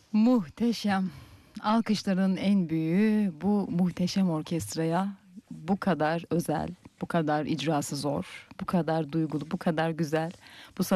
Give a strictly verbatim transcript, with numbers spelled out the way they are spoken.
Muhteşem. Alkışların en büyüğü bu muhteşem orkestraya. Bu kadar özel, bu kadar icrası zor, bu kadar duygulu, bu kadar güzel. Bu